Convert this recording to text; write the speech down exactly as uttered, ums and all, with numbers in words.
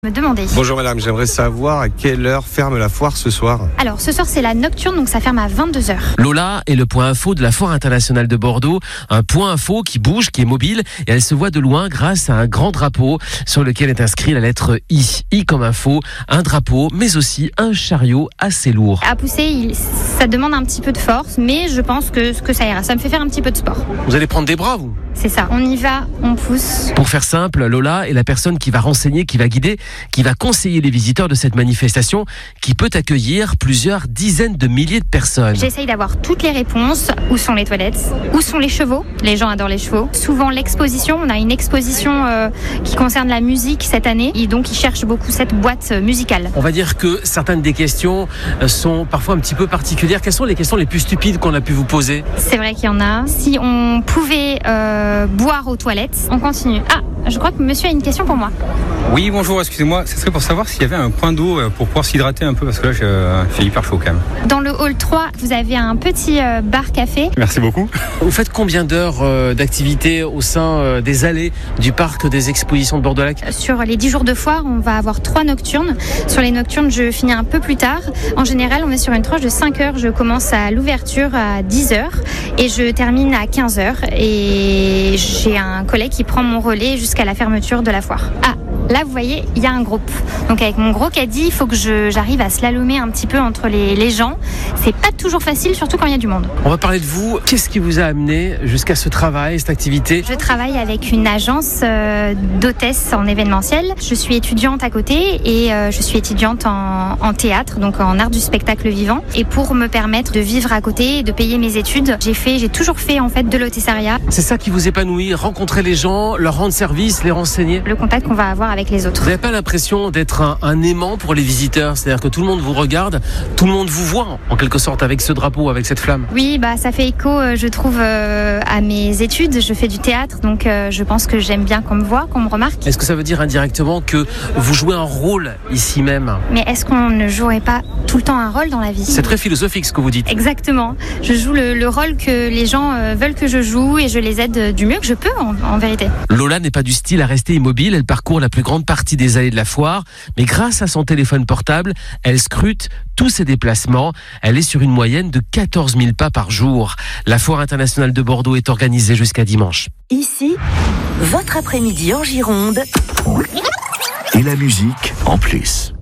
Me demander. Bonjour madame, j'aimerais savoir à quelle heure ferme la foire ce soir. Alors ce soir c'est la nocturne, donc ça ferme à vingt-deux heures. Lola est le point info de la Foire internationale de Bordeaux, un point info qui bouge, qui est mobile et elle se voit de loin grâce à un grand drapeau sur lequel est inscrit la lettre I. I comme info, un drapeau mais aussi un chariot assez lourd. À pousser, il, ça demande un petit peu de force, mais je pense que, que ça ira. Ça me fait faire un petit peu de sport. Vous allez prendre des bras vous ? C'est ça, on y va, on pousse. Pour faire simple, Lola est la personne qui va renseigner, qui va guider, qui va conseiller les visiteurs de cette manifestation qui peut accueillir plusieurs dizaines de milliers de personnes. J'essaye d'avoir toutes les réponses. Où sont les toilettes ? Où sont les chevaux ? Les gens adorent les chevaux. Souvent l'exposition, on a une exposition euh, qui concerne la musique cette année et donc ils cherchent beaucoup cette boîte musicale. On va dire que certaines des questions sont parfois un petit peu particulières. Quelles sont les questions les plus stupides qu'on a pu vous poser ? C'est vrai qu'il y en a. Si on pouvait euh, boire aux toilettes, on continue. Ah, je crois que monsieur a une question pour moi. Oui, bonjour, excusez-moi, ce serait pour savoir s'il y avait un point d'eau pour pouvoir s'hydrater un peu, parce que là, je fais hyper chaud quand même. Dans le hall trois, vous avez un petit euh, bar-café. Merci beaucoup. Vous faites combien d'heures euh, d'activité au sein euh, des allées du parc des expositions de Bordeaux-Lac ? Sur les dix jours de foire, on va avoir trois nocturnes. Sur les nocturnes, je finis un peu plus tard. En général, on est sur une tranche de cinq heures. Je commence à l'ouverture à dix heures et je termine à quinze heures. Et j'ai un collègue qui prend mon relais jusqu'à la fermeture de la foire. Ah, là, vous voyez, il y a un groupe. Donc avec mon gros caddie, il faut que je, j'arrive à slalomer un petit peu entre les, les gens. C'est pas toujours facile, surtout quand il y a du monde. On va parler de vous. Qu'est-ce qui vous a amené jusqu'à ce travail, cette activité ? Je travaille avec une agence euh, d'hôtesse en événementiel. Je suis étudiante à côté et euh, je suis étudiante en, en théâtre, donc en art du spectacle vivant. Et pour me permettre de vivre à côté et de payer mes études, j'ai fait, j'ai toujours fait en fait de l'hôtessariat. C'est ça qui vous épanouit, rencontrer les gens, leur rendre service, les renseigner. Le contact qu'on va avoir avec les autres. Vous n'avez pas l'impression d'être un, un aimant pour les visiteurs ? C'est-à-dire que tout le monde vous regarde, tout le monde vous voit en quelque sorte avec ce drapeau, avec cette flamme. Oui, bah ça fait écho, euh, je trouve, euh, à mes études. Je fais du théâtre, donc euh, je pense que j'aime bien qu'on me voit, qu'on me remarque. Est-ce que ça veut dire indirectement que vous jouez un rôle ici même ? Mais est-ce qu'on ne jouerait pas tout le temps un rôle dans la vie ? C'est très philosophique ce que vous dites. Exactement. Je joue le, le rôle que les gens euh, veulent que je joue et je les aide du mieux que je peux en, en vérité. Lola n'est pas du style à rester immobile, elle parcourt la plus grande partie des allées de la foire, mais grâce à son téléphone portable, elle scrute tous ses déplacements. Elle est sur une moyenne de quatorze mille pas par jour. La Foire internationale de Bordeaux est organisée jusqu'à dimanche. Ici, votre après-midi en Gironde. Et la musique en plus.